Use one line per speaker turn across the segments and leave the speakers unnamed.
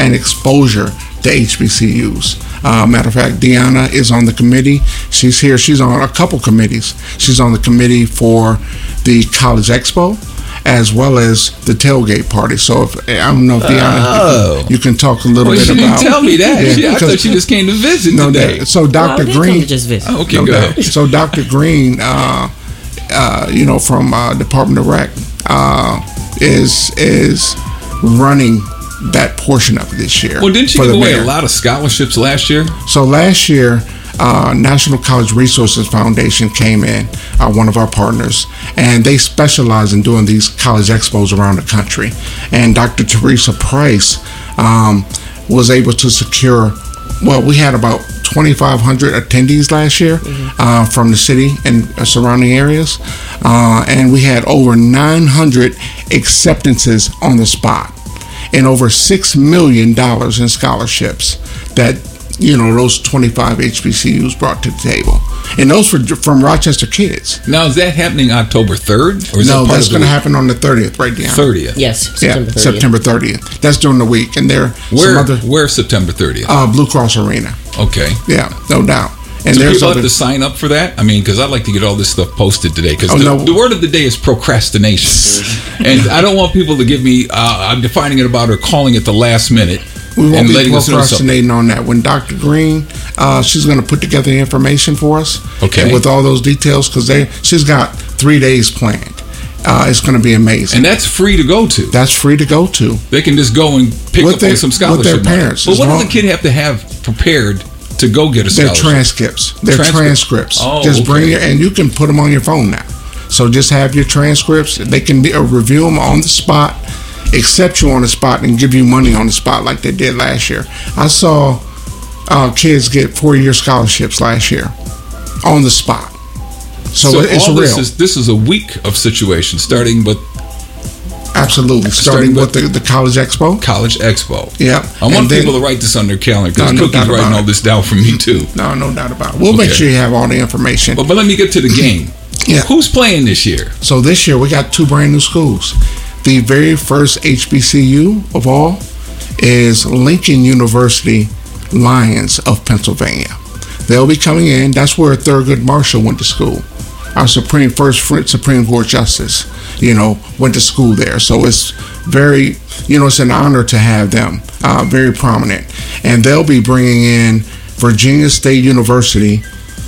and exposure to HBCUs. Matter of fact, Deanna is on the committee. She's here. She's on a couple committees. She's on the committee for the College Expo, as well as the tailgate party. So I don't know if Deanna, you can talk a little bit about.
She didn't tell me that. I thought she just came to visit today.
So Dr. Green,
just visit.
Okay, go ahead.
So Dr. Green, from Department of Rec, is running that portion of it this year.
Well, didn't you give away a lot of scholarships last year?
So last year, National College Resources Foundation came in, one of our partners, and they specialize in doing these college expos around the country. And Dr. Teresa Price was able to secure, we had about 2,500 attendees last year from the city and surrounding areas, and we had over 900 acceptances on the spot, and over $6 million in scholarships that those 25 HBCUs brought to the table, and those from Rochester kids.
Now, is that happening October 3rd? Or is
that's going to happen on the 30th, right, Deanna?
30th.
Yes,
September 30th. That's during the week, and
where's September 30th?
Blue Cross Arena.
Okay.
Yeah, no doubt. And
so people have to sign up for that? I mean, because I'd like to get all this stuff posted today. Because the word of the day is procrastination. And I don't want people to give me, I'm defining it about or calling it the last minute.
We won't be procrastinating on that. When Dr. Green, she's going to put together the information for us.
Okay.
And with all those details, because she's got 3 days planned. It's going to be amazing.
And that's free to go to?
That's free to go to.
They can just go and pick up on some scholarship
with their parents.
But what does the kid have to have prepared to go get a scholarship?
Their transcripts.
Oh,
just bring and you can put them on your phone now. So just have your transcripts. They can review them on the spot, accept you on the spot, and give you money on the spot like they did last year. I saw kids get 4-year scholarships last year on the spot. So it's real.
This is a week of situation, starting with...
Absolutely. Starting with the College Expo.
College Expo.
Yeah.
I want people to write this on their calendar, because Cookie's writing all this down for me, too.
No doubt about it. We'll make sure you have all the information.
But let me get to the game.
Yeah.
Who's playing this year?
So this year, we got 2 brand new schools. The very first HBCU of all is Lincoln University Lions of Pennsylvania. They'll be coming in. That's where Thurgood Marshall went to school. Our first Supreme Court Justice, went to school there. So it's very, it's an honor to have them, very prominent. And they'll be bringing in Virginia State University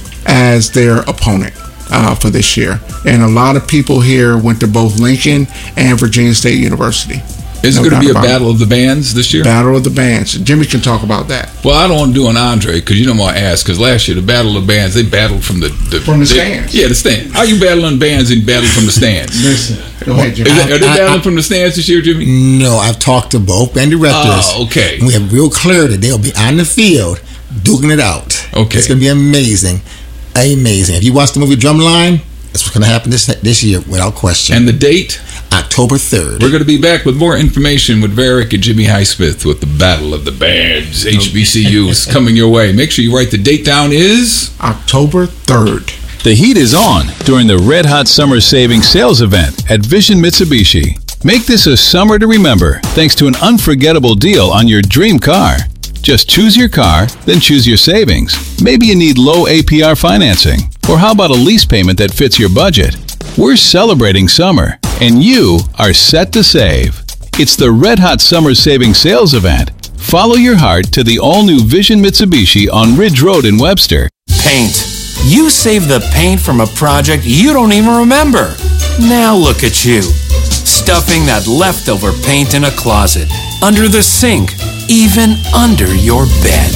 as their opponent for this year. And a lot of people here went to both Lincoln and Virginia State University.
Is it going to be a battle of the bands this year?
Battle of the bands. Jimmy can talk about that.
Well, I don't want to do an Andre, because I'm going to ask, because last year the battle of the bands, they battled from the
stands.
Yeah, the stands. How are you battling bands and battle from the stands?
Listen, go ahead, Jimmy.
Are they battling from the stands this year, Jimmy?
No, I've talked to both band directors.
Oh, okay.
We have real clear that they'll be on the field duking it out.
Okay.
It's going to be amazing. Amazing. If you watch the movie Drumline, that's what's going to happen this year, without question.
And the date?
October 3rd.
We're going to be back with more information with Varick and Jimmy Highsmith with the Battle of the Bands. HBCUs coming your way. Make sure you write the date down is
October 3rd.
The heat is on during the Red Hot Summer Savings Sales Event at Vision Mitsubishi. Make this a summer to remember thanks to an unforgettable deal on your dream car. Just choose your car, then choose your savings. Maybe you need low APR financing. Or how about a lease payment that fits your budget? We're celebrating summer, and you are set to save. It's the Red Hot Summer Savings Sales Event. Follow your heart to the all-new Vision Mitsubishi on Ridge Road in Webster.
Paint. You saved the paint from a project you don't even remember. Now look at you. Stuffing that leftover paint in a closet, under the sink, even under your bed.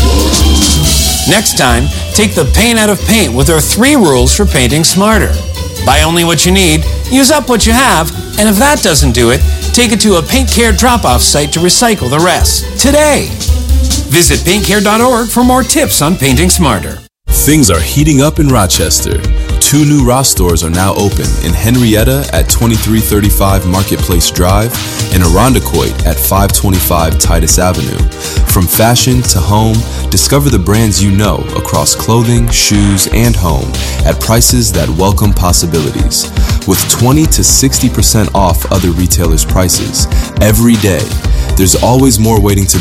Next time, take the pain out of paint with our 3 rules for painting smarter. Buy only what you need, use up what you have, and if that doesn't do it, take it to a Paint Care drop-off site to recycle the rest. Today! Visit paintcare.org for more tips on painting smarter.
Things are heating up in Rochester. 2 new Ross stores are now open in Henrietta at 2335 Marketplace Drive and Irondequoit at 525 Titus Avenue. From fashion to home, discover the brands you know across clothing, shoes, and home at prices that welcome possibilities. With 20 to 60% off other retailers' prices every day, there's always more waiting to